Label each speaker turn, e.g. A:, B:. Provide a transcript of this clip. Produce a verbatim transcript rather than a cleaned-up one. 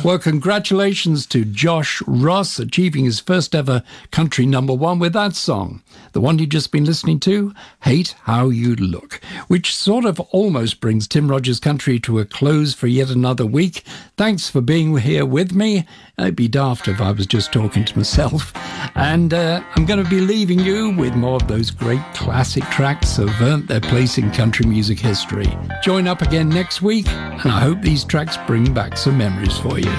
A: Well, congratulations to Josh Ross achieving his first ever country number one with that song. The one you've just been listening to, Hate How You Look, which sort of almost brings Tim Rogers Country to a close for yet another week. Thanks for being here with me. It'd be daft if I was just talking to myself. And uh, I'm going to be leaving you with more of those great classic tracks that have earned their place in country music history. Join up again next week, and I hope these tracks bring back some memories for you.